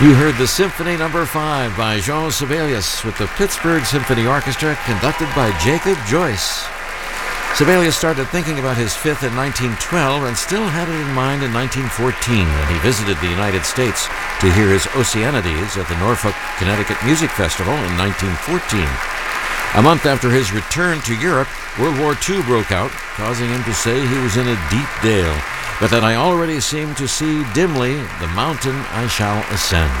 You heard the Symphony No. 5 by Jean Sibelius with the Pittsburgh Symphony Orchestra, conducted by Jacob Joyce. Sibelius started thinking about his fifth in 1912 and still had it in mind in 1914 when he visited the United States to hear his Oceanides at the Norfolk, Connecticut Music Festival in 1914. A month after his return to Europe, World War II broke out, causing him to say he was in a deep dale, but that I already seem to see dimly the mountain I shall ascend.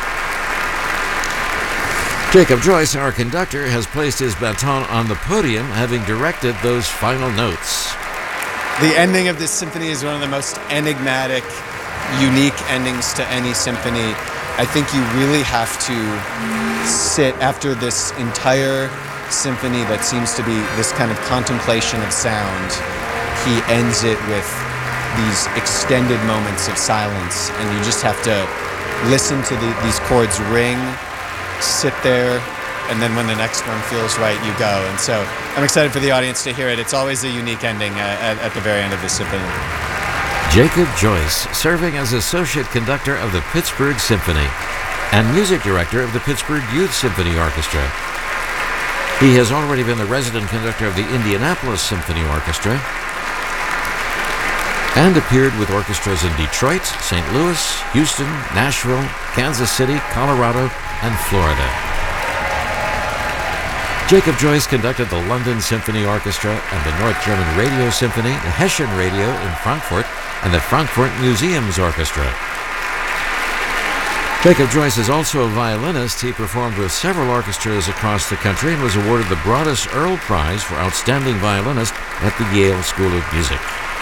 Jacob Joyce, our conductor, has placed his baton on the podium, having directed those final notes. The ending of this symphony is one of the most enigmatic, unique endings to any symphony. I think you really have to sit after this entire symphony that seems to be this kind of contemplation of sound. He ends it with these extended moments of silence, and you just have to listen to these chords ring, sit there, and then when the next one feels right, you go. And so I'm excited for the audience to hear it. It's always a unique ending at the very end of the symphony. Jacob Joyce, serving as Associate Conductor of the Pittsburgh Symphony and Music Director of the Pittsburgh Youth Symphony Orchestra. He has already been the Resident Conductor of the Indianapolis Symphony Orchestra and appeared with orchestras in Detroit, St. Louis, Houston, Nashville, Kansas City, Colorado, and Florida. Jacob Joyce conducted the London Symphony Orchestra and the North German Radio Symphony, the Hessian Radio in Frankfurt, and the Frankfurt Museums Orchestra. Jacob Joyce is also a violinist. He performed with several orchestras across the country and was awarded the Broadus Earl Prize for Outstanding Violinist at the Yale School of Music.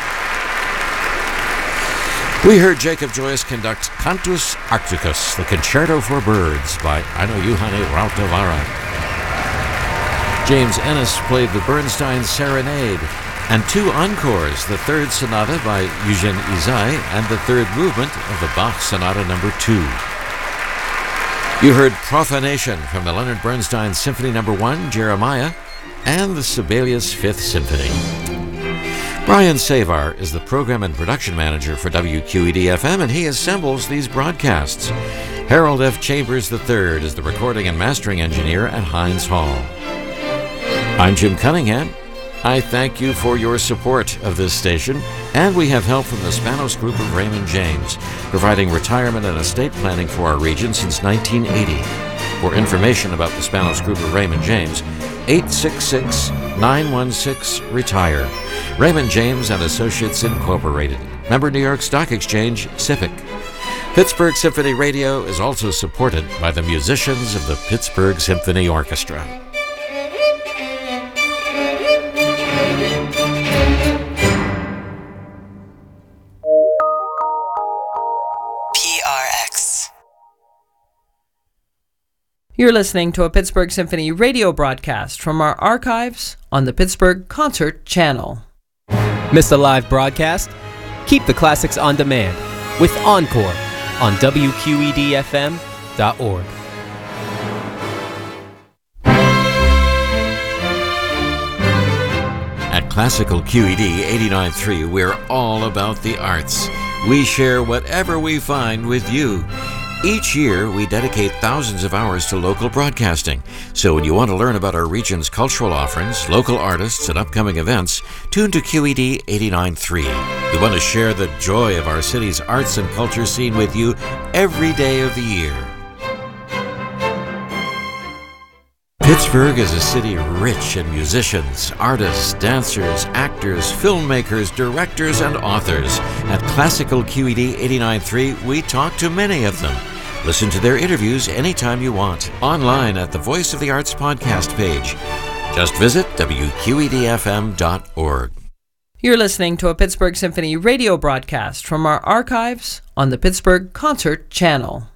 We heard Jacob Joyce conduct Cantus Arcticus, the Concerto for Birds by Aino Juhani Rautavaara. James Ennis played the Bernstein Serenade and two encores, the Third Sonata by Eugene Izay and the third movement of the Bach Sonata No. 2. You heard Profanation from the Leonard Bernstein Symphony No. 1, Jeremiah, and the Sibelius Fifth Symphony. Brian Savar is the Program and Production Manager for WQED-FM, and he assembles these broadcasts. Harold F. Chambers III is the Recording and Mastering Engineer at Heinz Hall. I'm Jim Cunningham. I thank you for your support of this station, and we have help from the Spanos Group of Raymond James, providing retirement and estate planning for our region since 1980. For information about the Spanos Group of Raymond James, 866-916-RETIRE. Raymond James and Associates Incorporated. Member New York Stock Exchange, SIPC. Pittsburgh Symphony Radio is also supported by the musicians of the Pittsburgh Symphony Orchestra. You're listening to a Pittsburgh Symphony radio broadcast from our archives on the Pittsburgh Concert Channel. Missed a live broadcast? Keep the classics on demand with Encore on WQEDFM.org. At Classical QED 89.3, we're all about the arts. We share whatever we find with you. Each year, we dedicate thousands of hours to local broadcasting. So when you want to learn about our region's cultural offerings, local artists, and upcoming events, tune to QED 89.3. We want to share the joy of our city's arts and culture scene with you every day of the year. Pittsburgh is a city rich in musicians, artists, dancers, actors, filmmakers, directors, and authors. At Classical QED 89.3, we talk to many of them. Listen to their interviews anytime you want, online at the Voice of the Arts podcast page. Just visit WQEDFM.org. You're listening to a Pittsburgh Symphony radio broadcast from our archives on the Pittsburgh Concert Channel.